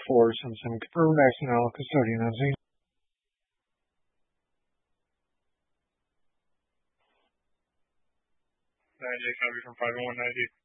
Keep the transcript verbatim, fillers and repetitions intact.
four Simpson, confirm Maxinella, custodian on scene. ninety-eight, copy from five one ninety.